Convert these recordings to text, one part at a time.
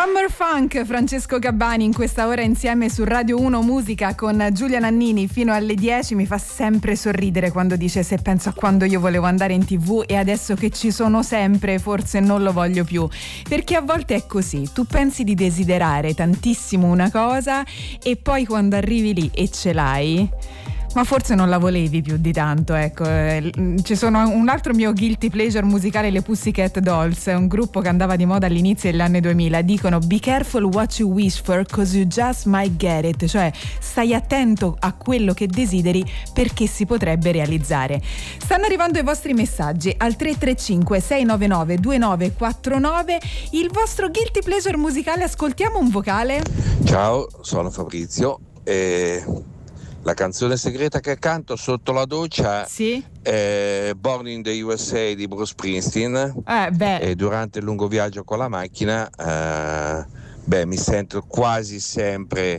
Summer Funk, Francesco Gabbani in questa ora insieme su Radio 1 Musica con Giulia Nannini fino alle 10. Mi fa sempre sorridere quando dice: se penso a quando io volevo andare in TV e adesso che ci sono sempre forse non lo voglio più, perché a volte è così, tu pensi di desiderare tantissimo una cosa e poi quando arrivi lì e ce l'hai, ma forse non la volevi più di tanto, ecco. Ci sono un altro mio guilty pleasure musicale, le Pussycat Dolls, un gruppo che andava di moda all'inizio degli anni 2000. Dicono: be careful what you wish for, cause you just might get it. Cioè, stai attento a quello che desideri perché si potrebbe realizzare. Stanno arrivando i vostri messaggi al 335 699 2949. Il vostro guilty pleasure musicale, ascoltiamo un vocale. Ciao, sono Fabrizio e la canzone segreta che canto sotto la doccia è Born in the USA di Bruce Springsteen. E durante il lungo viaggio con la macchina mi sento quasi sempre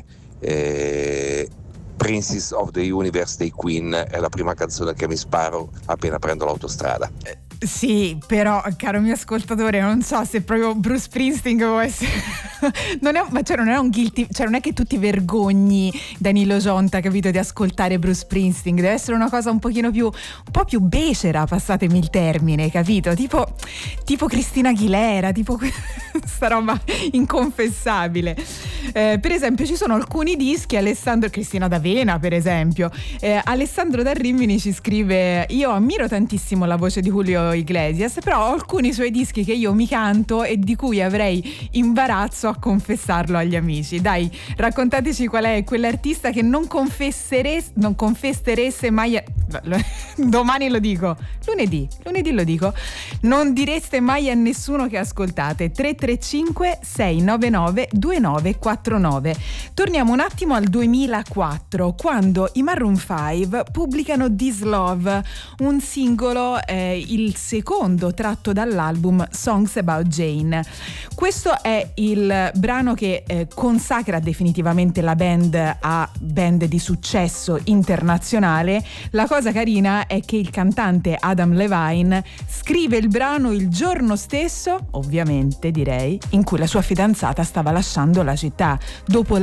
Princess of the Universe dei Queen, è la prima canzone che mi sparo appena prendo l'autostrada. Sì, però caro mio ascoltatore, non so se proprio Bruce Springsteen può essere non è un guilty, cioè non è che tu ti vergogni, Danilo Gionta, capito, di ascoltare Bruce Springsteen. Deve essere una cosa un po' più becera, passatemi il termine, capito? Tipo Cristina Aguilera, tipo questa roba inconfessabile. Per esempio ci sono alcuni dischi, Cristina D'Avena per esempio, Alessandro da Rimini ci scrive: io ammiro tantissimo la voce di Julio Iglesias, però ho alcuni suoi dischi che io mi canto e di cui avrei imbarazzo a confessarlo agli amici. Dai, raccontateci qual è quell'artista che non confessereste mai domani lo dico, lunedì lo dico, non direste mai a nessuno che ascoltate. 335 699 2949. Torniamo un attimo al 2004, quando i Maroon 5 pubblicano This Love, un singolo, il secondo tratto dall'album Songs About Jane. Questo è il brano che consacra definitivamente la band a band di successo internazionale. La cosa carina è che il cantante Adam Levine scrive il brano il giorno stesso, ovviamente direi, in cui la sua fidanzata stava lasciando la città, dopo